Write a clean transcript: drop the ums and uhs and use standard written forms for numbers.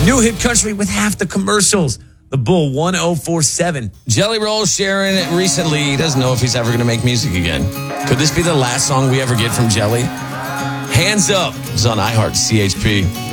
New hit country with half the commercials. The Bull 1047. Jelly Roll sharing it recently. He doesn't know if he's ever going to make music again. Could this be the last song we ever get from Jelly? Hands Up is on iHeart CHP.